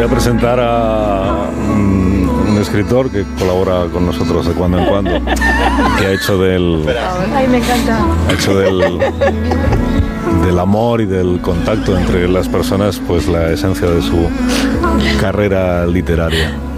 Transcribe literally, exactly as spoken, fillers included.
voy a presentar a un, un escritor que colabora con nosotros de cuando en cuando, que ha hecho del... Ay, me encanta. Ha hecho del... del amor y del contacto entre las personas, pues la esencia de su carrera literaria.